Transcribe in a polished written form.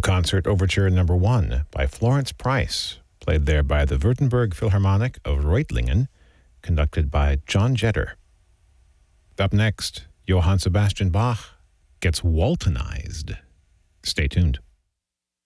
Concert Overture Number 1 by Florence Price, played there by the Württemberg Philharmonic of Reutlingen, conducted by John Jetter. Up next, Johann Sebastian Bach gets Waltonized. Stay tuned.